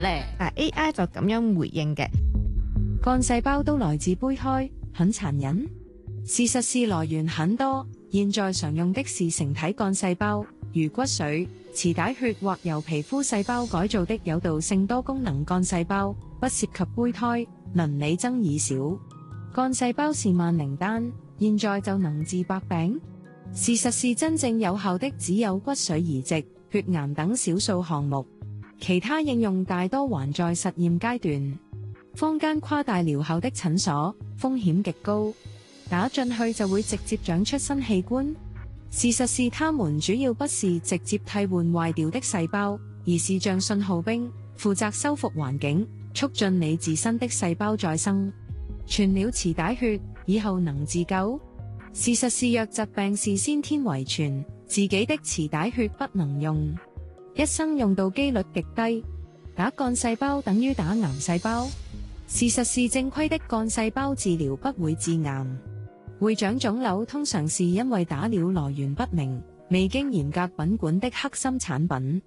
咧 ？AI 就咁樣回應嘅。 幹細胞都來自胚胎，很殘忍。事實是來源很多，現在常用的是成體幹細胞，如骨髓、臍帶血或由皮膚細胞改造的有導性多功能幹細胞，不涉及胚胎，倫理爭議少。幹細胞是萬靈丹，現在就能治百病？事實是真正有效的只有骨髓移植、血癌等少數項目，其他應用大多還在實驗階段。坊間誇大療效的診所，風險極高，打進去就會直接長出新器官。事實是它們主要不是直接替換壞掉的細胞，而是像信號兵，負責修復環境，促進你自身的細胞再生。傳了臍帶血以後能自救？事實是若疾病是先天遺傳，自己的臍帶血不能用，一生用到機率極低。打幹細胞等於打癌細胞？事實是正規的幹細胞治療不會致癌，會長腫瘤通常是因為打料來源不明、未經嚴格品管的黑心產品。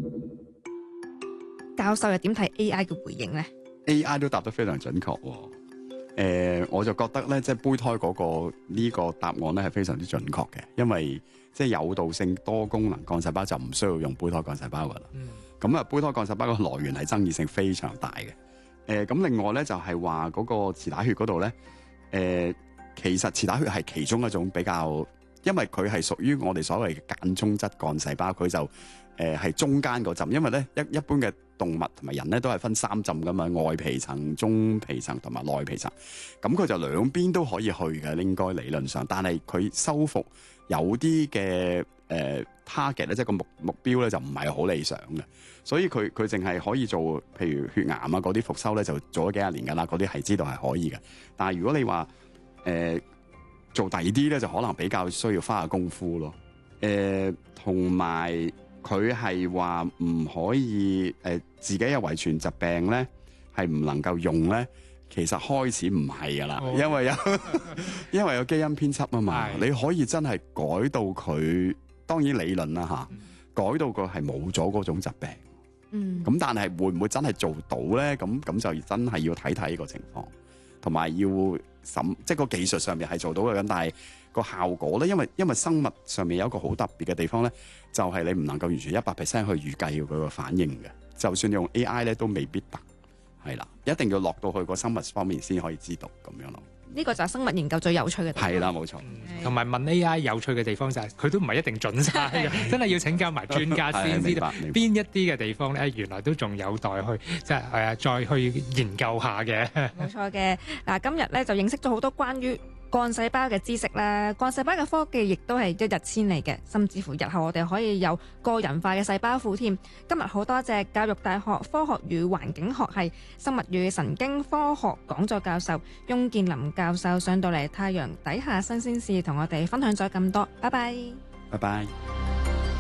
教授又點睇 AI 嘅回應呢？ AI 都答得非常準確喎。我就覺得咧，即係胚胎嗰個呢個答案咧係非常之準確嘅，因為即係有導性多功能幹細胞就唔需要用胚胎幹細胞噶啦。咁胚胎幹細胞嘅來源係爭議性非常大嘅。咁另外咧就係話嗰個臍帶血嗰度咧，其實臍帶血係其中一種比較，因為佢係屬於我哋所謂嘅間充質幹細胞，佢就係中間嗰浸，因為咧一般嘅動物同埋人咧都係分三浸噶嘛，外皮層、中皮層同埋內皮層，咁佢就兩邊都可以去嘅，應該理論上，但係佢修復有啲嘅target 咧，即係個目標咧就唔係好理想嘅，所以佢淨係可以做，譬如血癌啊嗰啲復修咧就做咗幾廿年㗎啦，嗰啲係知道係可以嘅。但係如果你話做第二啲咧，就可能比較需要花下功夫咯。同埋佢係話唔可以自己有遺傳疾病咧，係唔能夠用咧。其實開始唔係噶啦，因為有基因編輯啊嘛，你可以真係改到佢，當然理論啦嚇，改到佢係冇咗嗰種疾病。咁但係會唔會真係做到咧？咁就真係要睇睇呢個情況，同埋要即係個技術上面係做到嘅，咁但係個效果咧，因為生物上面有一個好特別嘅地方咧，就係你唔能夠完全100%去預計佢個反應嘅，就算你用 AI 咧都未必得。係啦，一定要落到去個生物方面先可以知道咁樣咯。 呢個就係生物研究最有趣嘅地方。 係啦，冇錯。 同埋問 AI 有趣嘅地方就係佢都唔係一定準晒嘅，真係要請教埋專家先知道邊一啲嘅地方咧，原來都仲有待去即係再去研究下嘅。 冇錯嘅。嗱，今日咧就認識咗好多關於幹細胞嘅知識啦，幹細胞嘅科技亦都係一日千里嘅，甚至乎日後我哋可以有個人化嘅細胞庫添。今日好多謝教育大學科學與環境學系生物與神經科學講座教授翁建林教授上到嚟太陽底下新鮮事，同我哋分享咗咁多。拜拜。 拜拜。